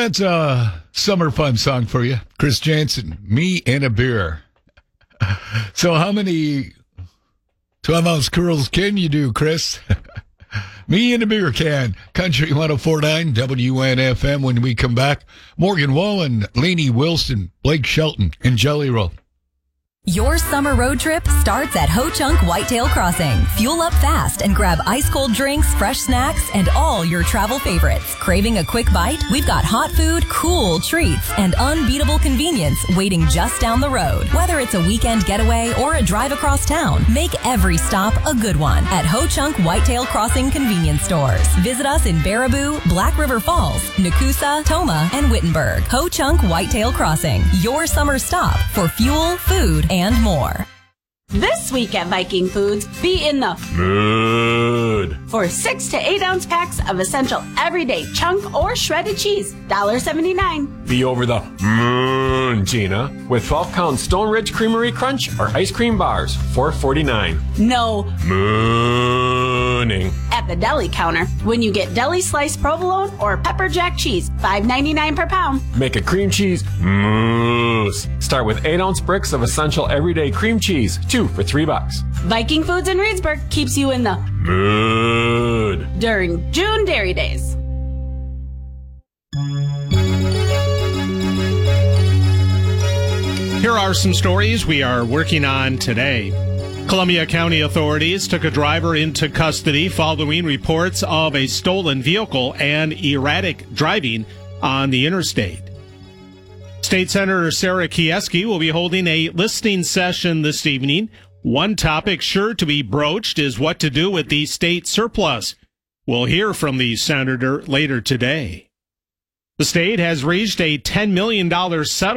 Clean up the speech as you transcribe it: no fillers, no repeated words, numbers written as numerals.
That's a summer fun song for you. Chris Jansen, Me and a Beer. So how many 12-ounce curls can you do, Chris? Me and a beer can. Country 104.9 WNFM. When we come back, Morgan Wallen, Lainey Wilson, Blake Shelton, and Jelly Roll. Your summer road trip starts at Ho Chunk Whitetail Crossing. Fuel up fast and grab ice-cold drinks, fresh snacks, and all your travel favorites. Craving a quick bite? We've got hot food, cool treats, and unbeatable convenience waiting just down the road. Whether it's a weekend getaway or a drive across town, make every stop a good one at Ho Chunk Whitetail Crossing convenience stores. Visit us in Baraboo, Black River Falls, Nakusa, Toma, and Wittenberg. Ho Chunk Whitetail Crossing, your summer stop for fuel, food, and more. This week at Viking Foods, be in the mood for 6 to 8 ounce packs of essential everyday chunk or shredded cheese, $1.79. Be over the moon, Gina, with 12-count Stone Ridge Creamery Crunch or ice cream bars, $4.49. No mooning at the deli counter when you get deli sliced provolone or pepper jack cheese, $5.99 per pound. Make a cream cheese mousse. Start with 8-ounce bricks of essential everyday cream cheese, 2 for $3. Viking Foods in Reedsburg keeps you in the mood during June Dairy Days. Here are some stories we are working on today. Columbia County authorities took a driver into custody following reports of a stolen vehicle and erratic driving on the interstate. State Senator Sarah Kieski will be holding a listening session this evening. One topic sure to be broached is what to do with the state surplus. We'll hear from the senator later today. The state has reached a $10 million settlement